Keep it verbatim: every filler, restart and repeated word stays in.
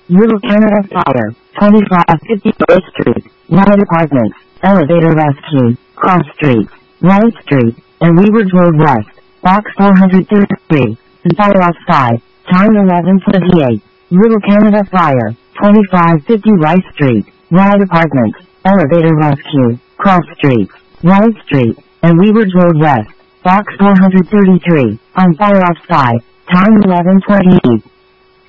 Little Canada Fire, twenty-five fifty Bay Street, Riot Apartments, Elevator Rescue, Cross Street, Riot Street, and Weaver Road West, Box four hundred thirty-three, and Fire Outside, time eleven twenty-eight. Little Canada Fire, twenty-five fifty Rice Street, Riot Apartments, Elevator Rescue, Cross Street, Riot Street, and Weaver Road West, Box four hundred thirty-three, on Fire Outside, time eleven twenty-eight.